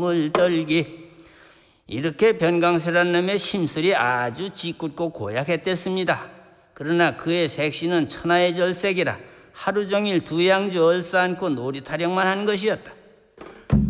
물들기. 이렇게 변강쇠란 놈의 심술이 아주 짓궂고 고약했댔습니다. 그러나 그의 색시는 천하의 절색이라 하루 종일 두 양주 얼싸안고 놀이타령만 한 것이었다.